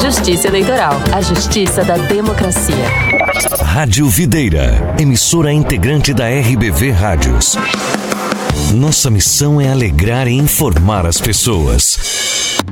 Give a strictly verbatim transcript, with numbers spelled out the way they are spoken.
Justiça Eleitoral, a justiça da democracia. Rádio Videira, emissora integrante da R B V Rádios. Nossa missão é alegrar e informar as pessoas.